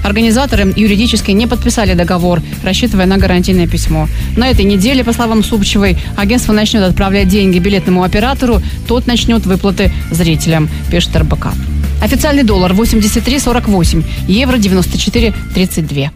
Организаторы юридически не подписали договор, рассчитывая на гарантийное письмо. На этой неделе, по словам Супчевой, агентство начнет отправлять деньги билетному оператору, тот начнет выплаты зрителям, пишет РБК. Официальный доллар 83,48, евро 94,32.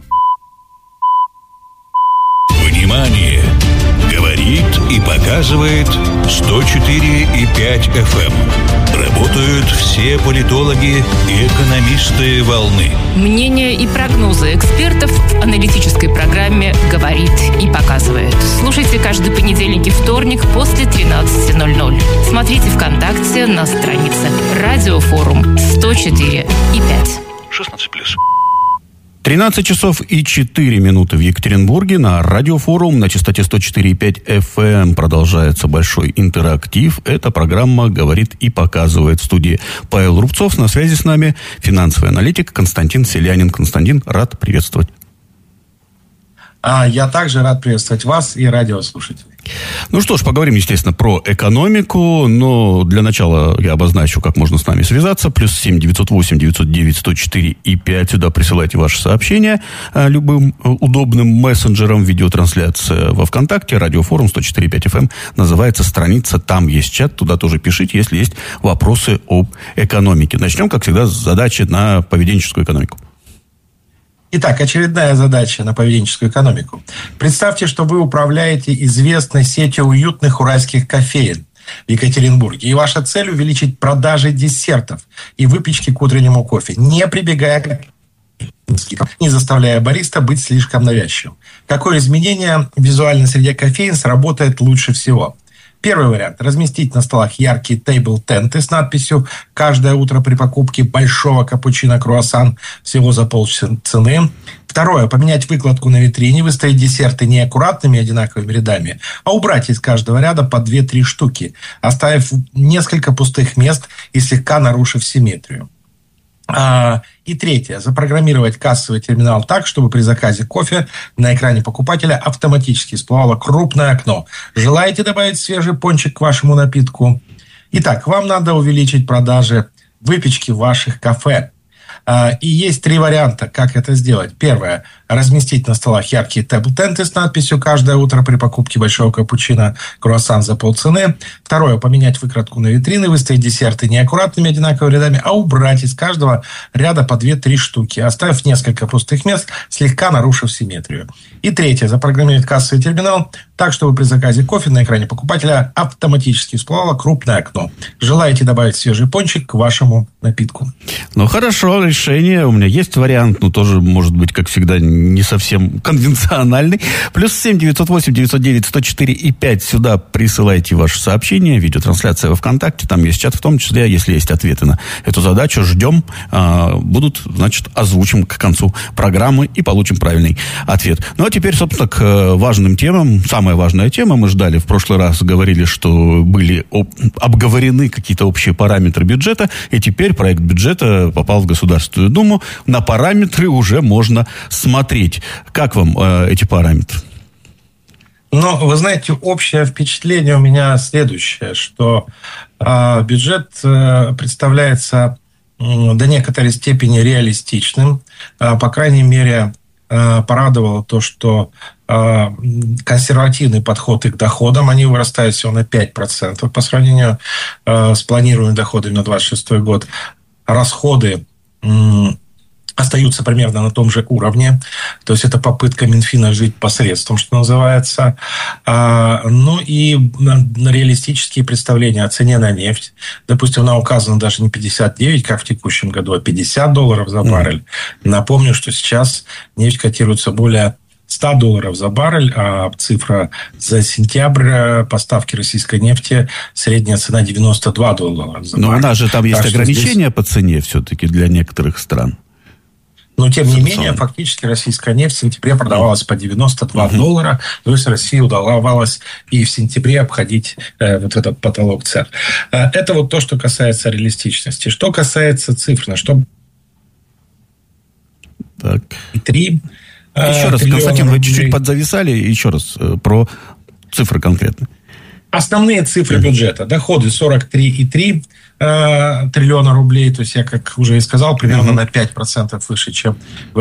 Внимание! Говорит и показывает 104,5 FM. Работают все политологи и экономисты волны. Мнения и прогнозы экспертов в аналитической программе «Говорит и показывает». Слушайте каждый понедельник и вторник после 13:00. Смотрите ВКонтакте на странице «Радиофорум» 104,5. 16+. 13 часов и 4 минуты в Екатеринбурге. На Радиофорум на частоте 104,5 FM продолжается большой интерактив. Эта программа «Говорит и показывает». В студии Павел Рубцов. На связи с нами финансовый аналитик Константин Селянин. Константин, рад приветствовать. Я также рад приветствовать вас и радиослушателей. Ну что ж, поговорим, естественно, про экономику, но для начала я обозначу, как можно с нами связаться. +7 908 909 104 и 5. Сюда присылайте ваши сообщения любым удобным мессенджером. Видеотрансляция во ВКонтакте, Радиофорум 104,5 FM. Называется страница, там есть чат, туда тоже пишите, если есть вопросы об экономике. Начнем, как всегда, с задачи на поведенческую экономику. Итак, очередная задача на поведенческую экономику. Представьте, что вы управляете известной сетью уютных уральских кофеен в Екатеринбурге. И ваша цель – увеличить продажи десертов и выпечки к утреннему кофе, не прибегая к не заставляя бариста быть слишком навязчивым. Какое изменение в визуальной среде кофеен сработает лучше всего? Первый вариант – разместить на столах яркие тейбл-тенты с надписью «Каждое утро при покупке большого капучино-круассан всего за полцены». Второе – поменять выкладку на витрине, выставить десерты не аккуратными одинаковыми рядами, а убрать из каждого ряда по 2-3 штуки, оставив несколько пустых мест и слегка нарушив симметрию. И третье. Запрограммировать кассовый терминал так, чтобы при заказе кофе на экране покупателя автоматически всплывало крупное окно. Желаете добавить свежий пончик к вашему напитку? Итак, вам надо увеличить продажи выпечки в ваших кафе. И есть 3 варианта, как это сделать. Первое. Разместить на столах яркие тейбл-тенты с надписью «Каждое утро при покупке большого капучино круассан за полцены». Второе. Поменять выкладку на витрины, выставить десерты не аккуратными одинаковыми рядами, а убрать из каждого ряда по 2-3 штуки, оставив несколько пустых мест, слегка нарушив симметрию. И третье. Запрограммировать кассовый терминал так, чтобы при заказе кофе на экране покупателя автоматически всплывало крупное окно. Желаете добавить свежий пончик к вашему напитку? Ну, хорошо, решение. У меня есть вариант, но тоже, может быть, как всегда, не совсем конвенциональный. +7 908 909 104 и 5. Сюда присылайте ваши сообщения. Видеотрансляция во ВКонтакте. Там есть чат, в том числе, если есть ответы на эту задачу. Ждем. Будут, значит, озвучим к концу программы и получим правильный ответ. Ну, а теперь, собственно, к важным темам. Самая важная тема. Мы ждали, в прошлый раз говорили, что были обговорены какие-то общие параметры бюджета. И теперь проект бюджета попал в Государственную Думу. На параметры уже можно смотреть. Как вам эти параметры? Ну, вы знаете, общее впечатление у меня следующее, что бюджет представляется до некоторой степени реалистичным. По крайней мере, порадовало то, что консервативный подход к доходам, они вырастают всего на 5% по сравнению с планируемыми доходами на 2026 год. Расходы остаются примерно на том же уровне. То есть, это попытка Минфина жить посредством, что называется. Ну, и реалистические представления о цене на нефть. Допустим, она указана даже не 59, как в текущем году, а $50 за баррель. Напомню, что сейчас нефть котируется более $100 за баррель, а цифра за сентябрь поставки российской нефти, средняя цена $92 за баррель. Но у нас же там есть ограничения по цене все-таки для некоторых стран. Но, тем не менее, фактически российская нефть в сентябре продавалась по $92. То есть, России удавалось и в сентябре обходить вот этот потолок цен. Это вот то, что касается реалистичности. Что касается цифр, на что... Так. 3 Еще раз, Константин, вы чуть-чуть подзависали. Еще раз про цифры конкретно. Основные цифры бюджета. Доходы 43,3 триллиона рублей. То есть, я, как уже и сказал, примерно на 5% выше, чем